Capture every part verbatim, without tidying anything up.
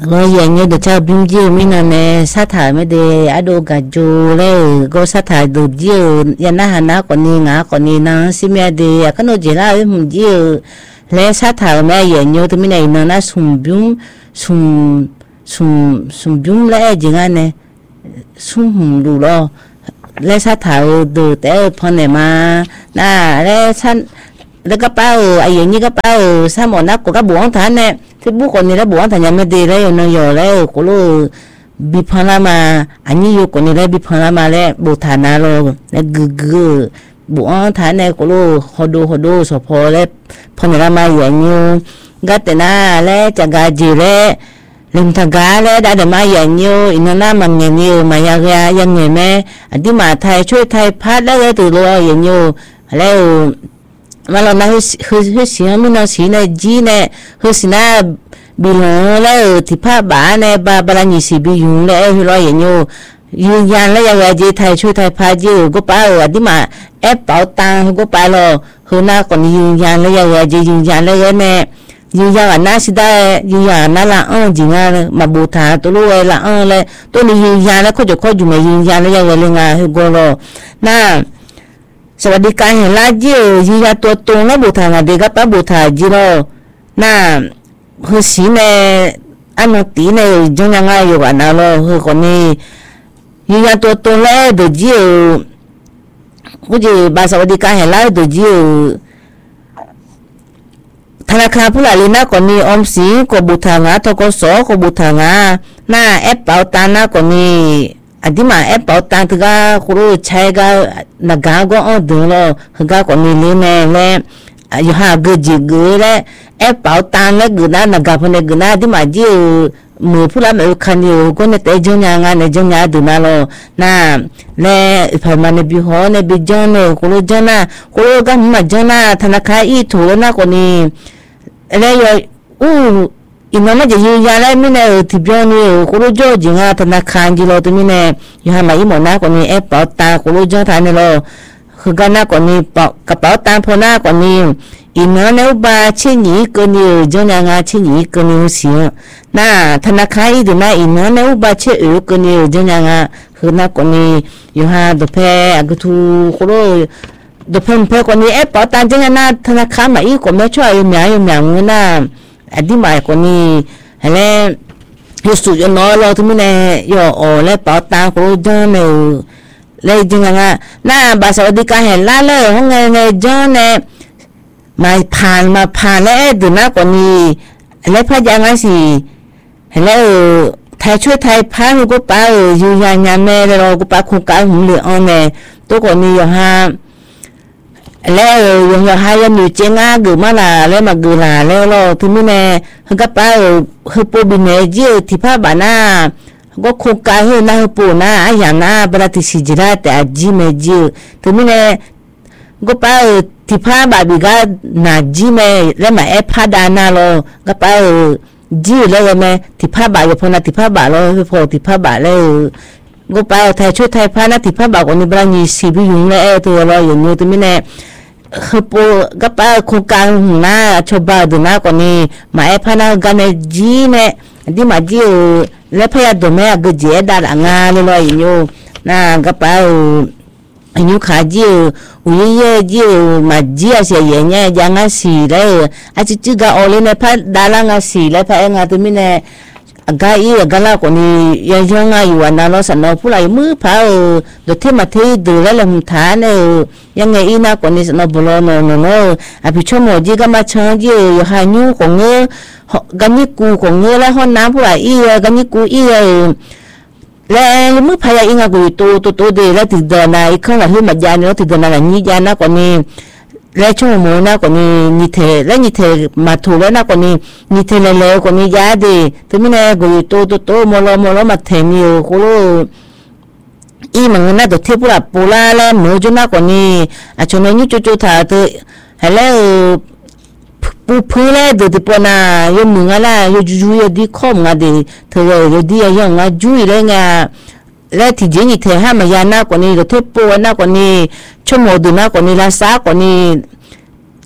ก็อย่างเงี้ยเดี๋ยวจะบินเยอะไม่นานเนี่ยสถานไม่ได้อดูกัจจุเลยก็สถานดูเยอะยันน่าหันหน้าคนนี้งาคนนี้นะสิเมียเดียก็โน้ตเจล่าเอ็มเยอะและสถานแม่อย่างเงี้ยที่ไม่ได้นั่นนะสุ่มบิมสุ่มสุ่มสุ่มบิมแล้วจริงอ่ะเนี่ยสุ่มหุ่นดูแล้วและสถานดูแต่พอเนี่ยมาน่าและฉันแล้วก็เป้าไอ้อย่างนี้ก็เป้าสามอนนักก็กระบวงฐานเนี่ยที่บุคคลนี้แล้วบวงฐานยังไม่ดีเลยนอยแล้วก็รู้บิพานามาอันนี้อยู่คนนี้แล้วบิพานามาแล้วบุฐานาโลแล้วกึกกึบวงฐานเนี่ยก็รู้ฮอดูฮอดูสพอแล้วพอเนี่ยมาอย่างนี้ก็แต่น่าแล้วจะกาจีแล้วลิมทากาแล้วได้แต่มาอย่างนี้อินนามันอย่างนี้มาอย่างเงี้ยยังไงแม่อันที่มาไทยช่วยไทยพัดแล้วก็ตัวเราอย่างนี้แล้วมาเรานะคือคือเสียงมันสีเนี่ยจีเนี่ยคือสีน่าบิลแล้วที่ผ้าบ้านเนี่ยบาบาลานิสิบิยุงแล้วคือเราอย่างนี้ยืนยันแล้วยังไงจีไทยช่วยไทยพัดจีก็ไปอันที่มาแอปเป๋าตังก็ไปแล้วคือหน้าคนยืนยันแล้วยังไงจียืนยันแล้วแม่ยืนยันอันน่าสิได้ยืนยันนั่นละอ้อจริงอ่ะมาบูชาตัวรู้ไว้ละอ้อเลยตัวนี้ยืนยันแล้วเขาจะเขาอยู่มายืนยันแล้วยังไงเลยไงคือก็รอน่าสวัสดีการเห็นลาจียืนยันตัวตรงแล้วบูชาไงเด็กก็ป้าบูชาจีโร่น่าคือสีเนี่ยอันนั้นตีเนี่ยจังยังไงอยู่กันนะโลคือคนนี้ยืนยันตัวตรงแล้วเดี๋ยวจีกูจะบาสวัสดีการเห็นลาเดี๋ยวจีธนาคารผู้หลีน่าคนนี้อมสินก็บูชางาทกศก็บูชางาหน้าแอปเป๋าตังน่าคนนี้อันที่มาแอปเป๋าตังที่ก็ครูใช้ก็นักการก็อ้อดึงแล้วคือก็คนนี้เลยแม่แล้วอยู่ห่างกูจีกูแล้วแอปเป๋าตังแล้วกูน่านักการพนักกูน่าที่มาจีมือผู้รับไม่คันอยู่ก็เนี่ยแต่จงยังไงเนี่ยจงยังดูน่าแล้วน่าแล้วพอมันเนี่ยบิหอเนี่ยบิจงเนี่ยครูจงน่ะครูก็มาจงน่ะธนาคารอีถูน่าคนนี้แล้วอยู่อู้อินนั้นจะยืนยันแล้วไม่เนี่ยที่เบี้ยนี่คุณรู้จักจริงอ่ะธนาคารจีโร่ตัวนี้เนี่ยอยู่ห่างมาอีหมอนะคนนี้แอปเป๋าตังคุณรู้จักทางนี่หรอคือกันนะคนนี้เป๋ากระเป๋าตังพอหน้าคนนี้อินนั้นเนี่ยบ้าเช่นนี้คนนี้จงยังไงเช่นนี้คนนี้เสียน่ะธนาคารอีดูนะอินนั้นเนี่ยบ้าเช่นอื่นคนนี้จงยังไงคือนะคนนี้อยู่ห่างตัวแพร่ก็ถูกคุณรู้เดี๋ยวเพิ่มเพิ่มคนนี้เอ๊ะเป๋าตังจังไงนะธนาคารมาอีกคนไม่ช่วยอยู่เหมียวอยู่เหมียวเงินน่ะอันที่หมายคนนี้แล้วอยู่สุดยอดน้อยเราที่ไม่แน่ย่ออ๋อแล้วเป๋าตังคนรู้จักเนี่ยเลยจังไงน่ะบาสวัสดิการเห็นล่าเลยห้องไงไงจังเนี่ยมาผ่านมาผ่านแล้วดูนะคนนี้แล้วพยังไงสิแล้วไทยช่วยไทยพาลูกก็ไปอยู่ยังยังแม่เราก็ไปคุกกันหุ่นเหลืออ่อนเนี่ยตัวคนนี้อยู่ห้าแล้วยังยังให้ยังอยู่เจ้งอ่ะกูมาละแล้วมากูละแล้วเราที่ไม่แน่เขาก็ไปเขาปูบินเนจีที่พาบ้านน่ะก็คุกกันให้น่าปูน่ะอย่างน่ะบราติสิจิระแต่จีเมจีที่ไม่แน่ก็ไปที่พาบ้านบิกาน่ะจีเมแล้วมาเอฟพาดาน่ะเราก็ไปจีแล้วก็แม่ที่พาบ้านอยู่พอน่ะที่พาบ้านเราพอที่พาบ้านแล้วก็ไปไทยช่วยไทยพานะที่พาบ้านคนนี้บราณีสิบิยุงแล้วตัวเราอย่างนี้ที่ไม่แน่คือปูก็ไปคุกกันน่ะชอบบ้านดูน่ะคนนี้มาเอฟพานะกันเนี่ยจีเนี่ยที่มาจีแล้วพยาดูแม่ก็จีได้ละงานเลยอย่างนี้น่ะก็ไปอันนี้ขาจีอุ้ยเย่จีมาจีอาเสียอย่างเงี้ยยังไงสิเลยอาจจะจีก็เอาเลยเนี่ยพาดาลังอาสิเลยพาเองอ่ะที่ไม่เนี่ยกายกาลาคนนี้ยังยังไงอยู่วันนั้นเราสนองผู้ใหญ่มือพาเดี๋ยวที่มาที่ดูแลลำธารเนี่ยยังไงอีน่าคนนี้สนองบุญเราเนาะเนาะอภิชมอจีก็มาเชิญจีอยู่หายูของเงอกันนี่กูของเงอแล้วห้องน้ำผู้ใหญ่อีกันนี่กูอีแล้วมือพายอีงากูตัวตัวตัวเดียวแล้วติดเดินนะอีกข้างหลังที่มาญาเนี่ยติดเดินนะนี่ญานะคนนี้แล้วช่วงโมนะคนนี้นิเทแล้วนิเทมาถูกแล้วนะคนนี้นิเทเลยเลยคนนี้ยาดีถึงไม่แน่กูโตโตโตโมโลโมโลมาเทมีอยู่กูรู้อีมันน่าจะเทียบกับปูลาแล้วหนูจุน่าคนนี้อาชนนี้จู่จู่ถ่ายตัวแล้วปูพื้นแล้วเดี๋ยวที่ปนาอยู่มึงอะไรอยู่จู่อยู่ดีข้อมงาดีเธออยู่ดีอย่างงาจู่เลยไงแล้วที่จริงนี่เธอห้ามยาหน้าคนนี้เราเทียบปูหน้าคนนี้ชั่วโมงดูหน้าคนนี้ละสาคนนี้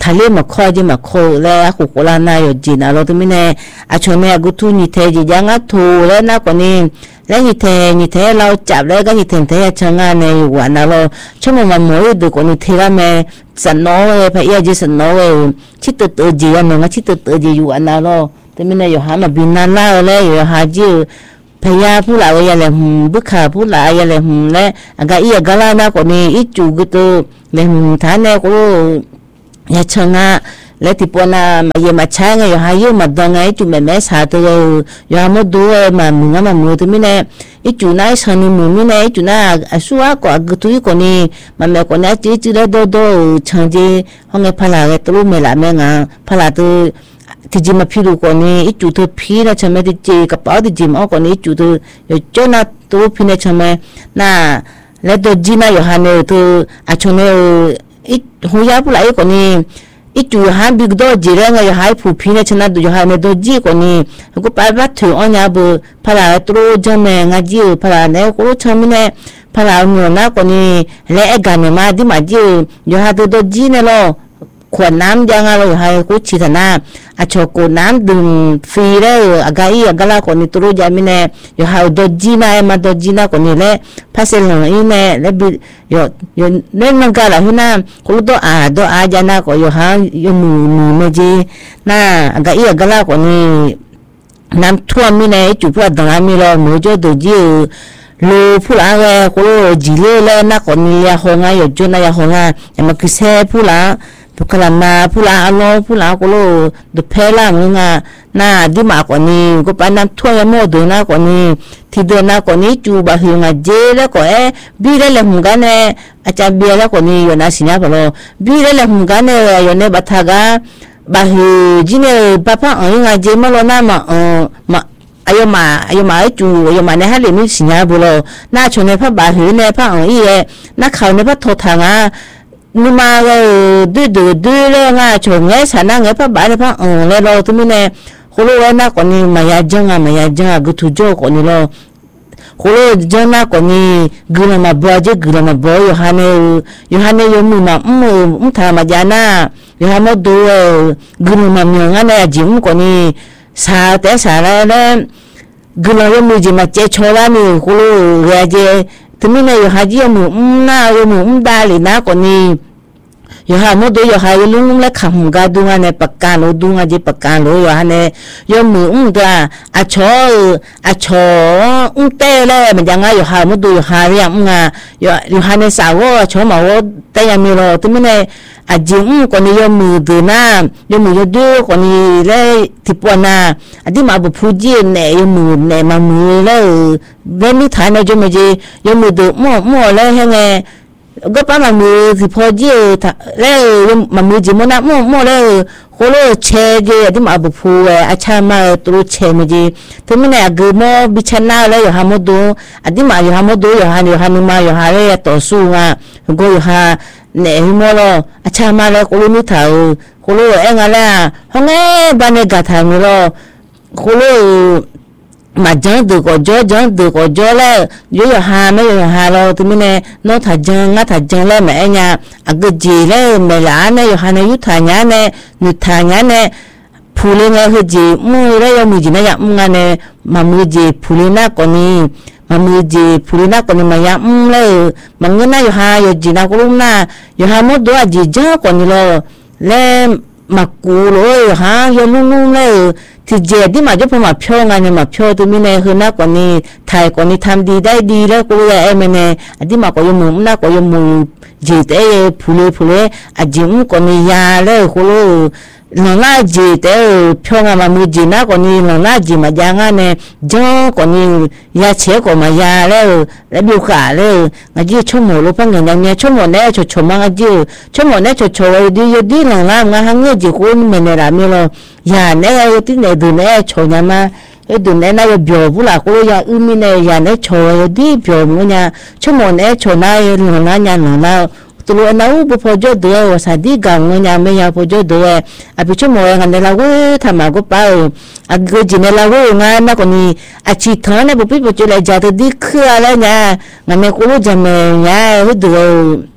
ทะเลมาคอยจีมาโคแล้วขุกลานาอยู่จีน่ะเราตัวไม่แน่อาชนเนี่ยกูทุนิเทจียังอ่ะทูแล้วนักกว่านี้แล้วนิเทนิเทเราจับแล้วก็นิเทเทชงานในวันนั้นเราชั่วโมงมันหมดดูกว่านิเทละแม่สันน้อยพะเอียจีสันน้อยชิดตัวตัวจีอันนั้นชิดตัวตัวจีอยู่อันนั้นเราตัวไม่แน่อยู่หามาบินนั่นแล้วเลยอยู่หาจีพยาผู้หลายอย่างเลยหุ่นบุคคาผู้หลายอย่างเลยหุ่นและอากาศอีกาลานักกว่านี้อีจูกุตัวเลยหุ่นฐานเนี่ยกูยาชงาและที่ปนามาเยมาใช้ไงอยู่หายุมาดองไงจุ่มแม่แม่สาตัวอยู่หามาดูมามึงอ่ะมามือตัวไม่แน่อีจุน่าฉันนี่มึงไม่แน่จุน่าสัวกว่ากุตุยคนนี้มาแม่คนนี้จีจีแล้วโดโดฉันจีห้องเอพลาเกตัวไม่ละแม่งอ่ะพลาตัวที่จีมาพิรุคนนี้อีจุตัวพี่นะฉันไม่ได้จีกระเป๋าที่จีมาเอาคนนี้จุตัวอยู่เจ้าหน้าตัวพี่เนี่ยฉันไม่น่าแล้วตัวจีน่าอยู่หาเนี่ยตัวอาชนเนี่ยอีหัวยาผู้หลายคนนี้อีจูหาบิกดอจีเรื่องอะไรหายผู้พี่เนี่ยชนะดูอยู่หาเนี่ยดูจีคนนี้กูไปวัดถืออันยาบุพลาตัวจำแม่งาจีพลาเนี่ยกูชอบเนี่ยพลาเงินนะคนนี้และเอกการเนี่ยมาดิมาจีอยู่หาตัวดูจีเนี่ยloขวดน้ำยังอะไรให้กูชิดนะอาชกูน้ำดื่มฟรีเลยอากาศอากาศคนนี้ตัวจำเนี่ยอยู่หาดูจีน่ะมาดูจีน่ะคนนี้เลยภาษาหลังอีเนี่ยแล้วบิอยู่อยู่เรื่องนั้นก็แล้วนะกูตัวอาตัวอาจานะก็อยู่หาอยู่มือมือไม่จีน่ะอากาศอากาศคนนี้น้ำท่วมมีเนี่ยจุดพวดตรงนั้นมีเราหนูจะดูจีลูผู้หลานเลยกูจีเล่เลยนะคนนี้ยาหงายอยู่จุดนั้นยาหงายแต่มาคือเซ่ผู้หลานพวกเรามาผู้ลาอันนู้ผู้ลาก็รู้ดูเพล่ามึงอ่ะน่าดีมากกว่านี้ก็ไปน้ำท่วมยังไม่ดูน่ากว่านี้ที่เดินน่ากว่านี้จูบะหิงอ่ะเจแล้วก็เอ๊ะบีเล่หุ่นกันเนี่ยอาจารย์บีแล้วก็นี่อยู่น่าสินะพอลบีเล่หุ่นกันเนี่ยอยู่ในบัตรกาบะหิจีเนี่ยป้าป้าอันนี้อ่ะเจมาแล้วน่ามาเออมาอายุมาอายุมาไอ้จูอายุมาเนี่ยฮะเลยไม่สินะพอลน่าชนในพระบาหิเนี่ยพระอันนี้เอ๊ะน่าเขาในพระโททางอ่ะนี่มาเลยดูดูดูเลยง่ายชงเงี้ยฉันนั่งเงี้ยพระบาทพระองค์เลยเราทุ่มเนี่ยคนรู้ว่านักคนนี้มายาจังอ่ะมายาจังอ่ะกุตุโจคนนี้เราคนรู้จังนักคนนี้กุลมาบัวเจกุลมาบัวอยู่ฮันเนอยู่ฮันเนอยู่มือมาอืมอืมทำมาจานะอยู่ฮันมาดูกุลมาเมืองนั่นแหละจิมคนนี้สาแต่สาแล้วกุลอยู่มือจิมาเจโชลานี่คนรู้เรียเจทุ่มเนี่ยอยู่ฮันจีมืออืมน่าอยู่มืออืมได้เลยนะคนนี้อยู่หาโมดูอยู่หาลุงลุงเล็กขังกาดูงานในปากกาโลดูงานจีปากกาโลอยู่หาเนี่ยยมืออุ้งตัวอาชออาชออุ้งเต้เลยมันยังไงอยู่หาโมดูอยู่หาเรียมงาอยู่อยู่หาในสาวอาชอมาว่าแต่ยังมีโลที่ไม่เนี่ยอาจิงคนนี้ยมือดูน้ายมือดูคนนี้เลยที่ปวนาอันที่มาบุพูจีเนี่ยยมือเนี่ยมามือเลยเว้นนิทานในจมูกจียมือดูมั่วมั่วเลยให้ไงก็ป้ามามือที่พอจีแล้วมามือจีมันน่ะมั่วมั่วเลยโคโลเชจีที่มาบุพูเออาชามาตัวเชมจีที่มันเนี่ยกูมั่วบิชนาเลยอยู่หาโมดูอันที่มาอยู่หาโมดูอยู่หาอยู่หานุมาอยู่หาเลยต่อสู้อ่ะกูอยู่หาเนี่ยหิมะloอาชามาเลยโคโลมิถาวโคโลเอ็งอะไรอ่ะห้องเอ๋บ้านเนี่ยกาทามิโลโคโลมาจังดูก็จ่อจังดูก็จ่อเลยอยู่หาไม่อยู่หาเราที่มันเนี่ยน้องถ้าจังงั้นถ้าจังเลยแม่เนี่ยอ่ะก็จีเลยไม่ละเนี่ยอยู่หาเนี่ยอยู่ทางเนี่ยเนี่ยอยู่ทางเนี่ยเนี่ยพูดเลยคือจีมือเลยยังมือจีเนี่ยมึงเนี่ยมามือจีพูดเลยนะคนนี้มามือจีพูดเลยนะคนนี้มาอย่างอืมเลยมันเงินนะอยู่หาอยู่จีนะก็รู้นะอยู่หาหมดด้วยจีจังคนนี้เลยแล้วมากูเลยฮะอยู่นุ่งๆเลยที่เจดีมาจะพอมาเพี้ยงานเนี่ยมาเพี้ยตัวมีเนี่ยคือนักกว่านี้ไทยกว่านี้ทำดีได้ดีแล้วกูเลยไอ้แม่เนี่ยอันที่มาก็ยังมือนักก็ยังมือจีเตะพูเลยพูเลยอันจิมกว่านี้ยาเลยกูเลยหลังหน้าจีเตะเพี้ยงานมามือจีนักกว่านี้หลังหน้าจีมาจางานเนี่ยจ้ากว่านี้ยาเชี่ยกว่ามา ya le le bu kha le ngaji chomo lo pa nganya nya chomo ne cho choma ngaji chomo ne cho cho di yo di la nga nga hang ji ko me ne ra mi lo ya ne yo ti ne du ne cho nya ma e du ne na yo byo bu la ko ya u mi ne ya ne cho yo di byo mo nya chomo ne cho na yo nga nya na tu lo na u bu pho jo de wa sa di ga nya me ya pho jo de a pi chomo ya ne la we tha ma ko pa a go ji ne la we nga na ko ni a chi tha ne bu pi bu jo la ja de di khua la nya nga me ko lo ja me nya hu de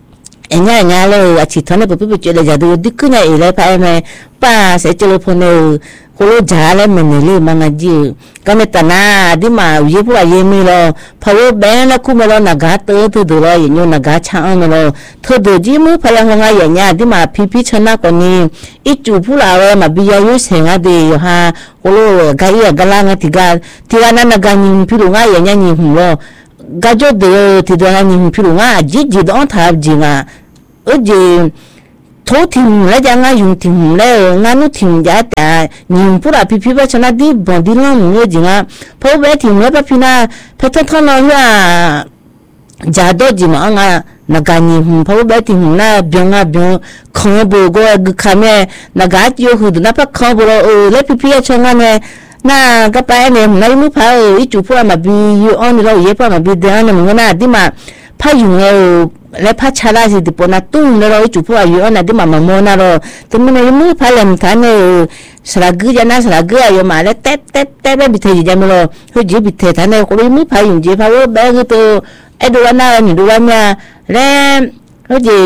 enya nya le achi thane pe pe chele jadu diknya ile pa me pa se chelo phone ko jale menele mangaji kame tana adima ye pu ye mi lo phawo ben la khu me lo naga to to do lo yenyo naga chang me lo tho do ji mu phala nga ye nya adima phi phi chana ko ni ichu pu la we ma biya yu se nga de yo ha ko lo ga ye ga la nga tiga tiga na naga ni pi lo nga ye nya ni hu lo ga jo de ti do nga ni pi lo nga ji ji don tha ji nga o ji thô thìm lại chẳng ai dùng thìm lại ngã nó thìm giá cả nhìn pura pi pi vậy cho nó đi bằng đi làm người gì ngã phô bé thìm lại pi na phải thằng thằng nó là giá đó gì mà ngã na cái nhìn phô bé thìm na biếng à biếng không bù go cái khame na gái yêu hụt na phải không bù rồi lại pi pi cho ngã này na cái bài này mình mới phải ít chụp pura mà bi yêu anh rồi yêu pura mà bi để anh mình na đi mà phải dùng le pa chala si tipo na tung le ro chupu ayo na de mama mona ro te mene mu pa lem thane sragu jana sragu ayo ma le tep tep tep be bithe jam ro ho ji bithe thane ko mu pa yun je pa wo ba to edo na ni do nya le ho ji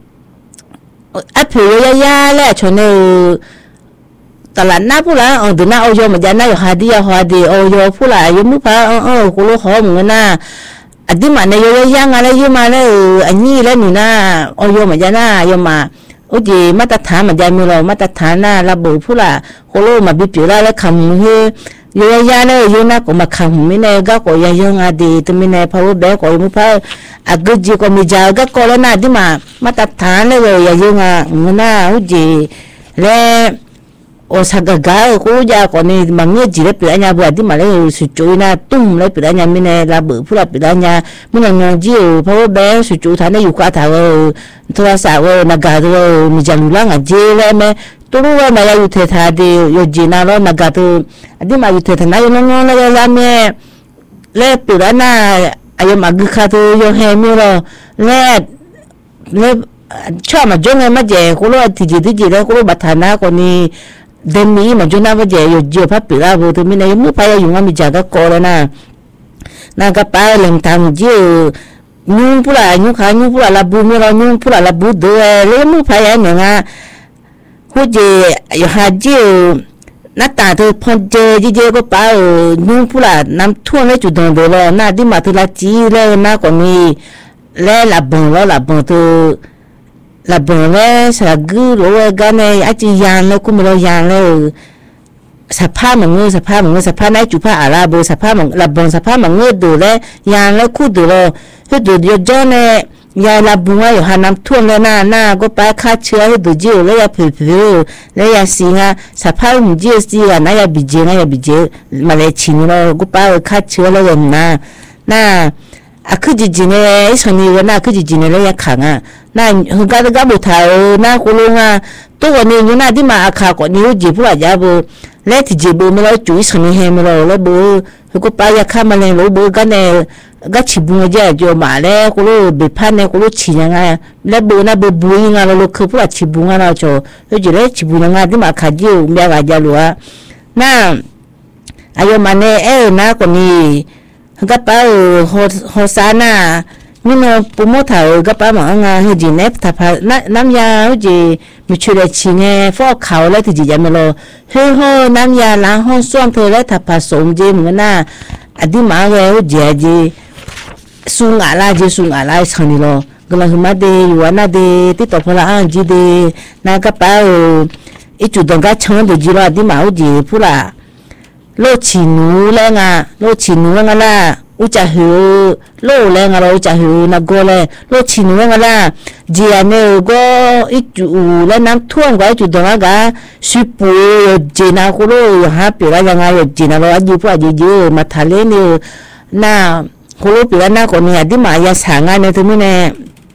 aphe ya ya le chone tala na pula on de na oyo ma jana yo hadi ya hadi oyo pula yo mu pa o ko lo ho mu na adima ne yo yang ala yo ma le anyi le ni na oyo ma jana yo ma uji mata tha ma ja mi lo mata tha na la bu phula ko lo ma bi pi la le kham he yo ya le yo na ko ma kham mi ne ga ko ya yo nga de tu mi ne pha wo be ko mu pha aguji ko mi ja ga ko le na adima mata tha le yo ya yo nga na uji le o saga ga ko ja ko ni mangye ji le pila nya bu adi ma le su chu na tum le pila nya mi ne la bu pula pila nya mi na nya ji o pha be su chu tha ne yu kwa tha wo thoa sa wo na ga do mi jang la nga je le me tu ru ma ya yu the tha de yo ji na lo na ga tu adi ma yu the tha na yo no le la me le pila na ayo ma gu kha tu yo he mi lo le le cha ma jo ma je ko lo ti ji ti ji le ko lo ba tha na ko ni demi mà chúng ta bây giờ yêu yêu pháp bị la vô thì mình này muốn phải dùng mình trả các cô đó nè na các bà làm thằng chứ nhung pula nhung khá nhung pula là bù mi rồi nhung pula là bù đỡ lấy muốn phải anh nè hú gì yêu hà chứ na ta thôi phong chơi chứ chứ các bà nhung pula nằm thua lấy chủ động rồi na đi mà thôi là chỉ lấy na còn mi lấy là bằng đó là bằng thôi la bonne sa gu lo ga ne a chi yan lo ku mi lo yan lo sa pha ma ngu sa pha ma ngu sa pha nai chu pha ala bo sa pha ma la bon sa pha ma ngu do le yan lo ku do lo hu do yo jo ne ya la bu wa yo hanam thu le na na go pa kha chua hu do ji le ya phe phe le ya si nga sa pha mu ji si ya na ya bi je na ya bi je ma le chi ni lo go pa kha chua le na na à cứ gì gì này xong rồi na cứ gì gì này lấy kháng à na hôm qua cái bộ thảo na cô luôn à tôi còn nhiều na đi mà khá có nhiều gì phụ à bộ lấy thì gì bộ mới lấy chuối xong rồi hem rồi lấy bộ cái bà ya khá mà lấy bộ cái này cái chỉ buông ra cho mà lấy cô luôn bị phanh này cô luôn chỉ nhang à lấy bộ na bộ bùi ngang rồi cứ phụ à chỉ buông ra cho rồi chỉ lấy chỉ buông ngang đi mà khá nhiều mẹ gà ra luôn à na ayo mà nè em na còn nhiều các bà hồ hồ sa na nhưng mà bố mẹ thảo các bà mà anh hơi gì nếp thà phải nam gia hơi gì mình chơi lại chỉ nghe phô khảo lại thì gì vậy mà lo hơi hơi nam gia là hôn xuân thôi lại thà phải sống gì mình na à đi mà cái hơi gì gì sung ngã la gì sung ngã la sang đi lo cái là hôm nay điวันnào đi tiếp tục là anh gì đi na các bà ít chút đồng cái chăng được gì lo đi mà hơi gì phụ là lô chỉ nú lên à lô chỉ nú lên là u chả hiểu lô lên à lô chả hiểu na go lên lô chỉ nú lên là gì anh ấy có ít chú lên nắm thuốc cái chú đó cái suy bù gì nào cũng lô ha bị là yang ai gì nào anh đi qua gì gì mà thà lên đi na cũng lô bị là na còn nhà đi mà ya sáng anh ấy thì mình nè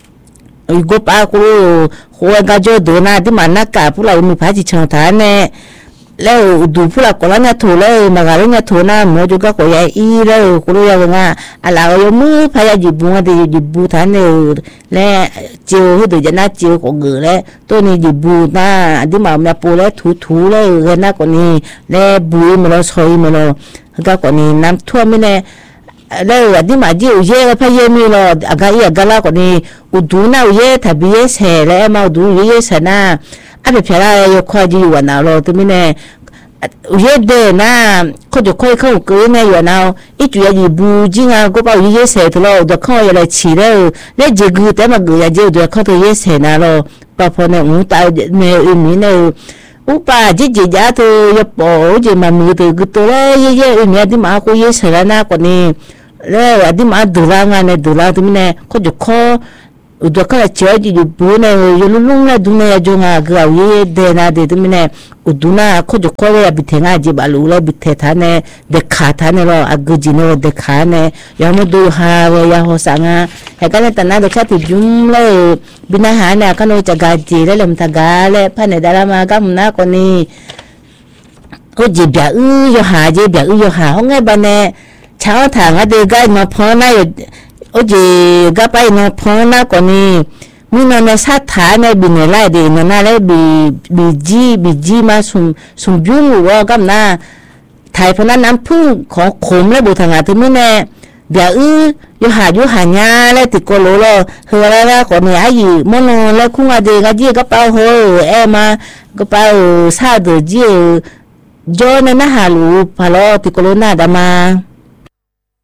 go pa cũng lô hoa cái chỗ đó na đi mà na cả phụ là mình phải chỉ chọn thà nè leo du pula kola nya thole magalo nya thona mo juga ko ya i leo ko ya nga ala yo mu pha ya ji bu de ji bu tha ne le chi hu de na chi ko gu le to ni ji bu na di ma ma po le thu thu le na ko ni le bu mo lo soi mo lo ga ko ni nam thua mi ne แล้วอดีมาจีอุเย่พะเยมีรออากาอีอากาลาก็นี่อุดูนาอุเย่ทะบีเยเสแล้วมาอุดูอุเย่สนะอะเปเพลายควาจีวานารอตมิเนอุเย่เดนะเขาจะค่อยเข้าเกินในอยู่นาอีจุยาจีบูจิงาก็ป่าอุเย่เสตลอดเขาอย่าเลยฉีแล้วแล้วจีกูแต่มากูอยากจีดูเขาตัวเย่เสนะรอปะพอเนี่ยงูตายเนอมีเนอุปาจีจีจ้าตัวยปอจีมามือตัวกูตัวเย่เย่อุเมียที่มากูเย่เสนะก็นี่แล้วอดีมาดูแลงานเนี่ยดูแลตมิเนเขาจะข้ออุดก็เชื่อจีอยู่ปูเนี่ยยูลุงเนี่ยดูเนี่ยจงอ่ะก็เอาเย่เดน่าเดตมิเนอุดูน่ะเขาจะข้อเลยบิดเทงอ่ะจีบาลูเลยบิดเทท่านเนี่ยเด็กขาท่านเนี่ยเราอักจีเนี่ยเด็กขาเนี่ยยังไม่ดูหาเวียหัวสังอ่ะเหตุการณ์ตอนนั้นเด็กชายติดยุ่งเลยบินอาหารเนี่ยก็โนจะกาจีแล้วลมตากาเลยพันเนี่ยดารามาก็มันน่าคนนี้เขาจีบอย่างอื้อยหาจีบอย่างอื้อยหาห้องไงบ้านเนี่ยเช้าถางอ่ะเด็กก็มาพอน่าโอ้จีก็ไปมาพอน่าคนนี้มีนอนสัตย์ฐานในบินในไร่ดีนอนอะไรบีบีจีบีจีมาสุ่มสุ่มยุ่งว่าก็น่าไทยพนันน้ำพึ่งของขมและบุตรงานที่ไม่แน่เดี๋ยวอื้อยู่หาอยู่หายาและติดโกโลโลเฮอแล้วแล้วคนนี้อายุมโนแล้วคุ้งอาเดก็จีก็เป่าเฮอเอมาก็เป่าซาเดจีจอในน่าหาลูพาโลติโกโลน่าดามา